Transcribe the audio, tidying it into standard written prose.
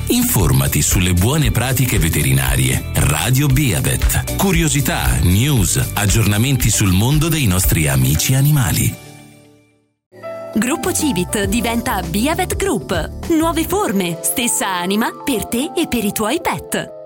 Informati sulle buone pratiche veterinarie. Radio Beavet. Curiosità, news, aggiornamenti sul mondo dei nostri amici animali. Gruppo Civit diventa Beavet Group. Nuove forme, stessa anima per te e per i tuoi pet.